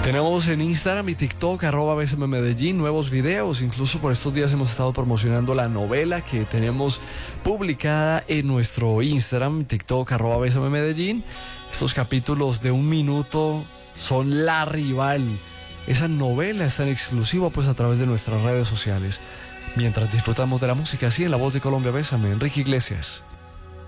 Tenemos en Instagram y TikTok @BSM Medellín nuevos videos. Incluso por estos días hemos estado promocionando la novela que tenemos publicada en nuestro Instagram, TikTok @BSM Medellín. Estos capítulos de 1 minuto son La Rival. Esa novela está en exclusiva pues a través de nuestras redes sociales. Mientras disfrutamos de la música así en La Voz de Colombia, Bésame, Enrique Iglesias.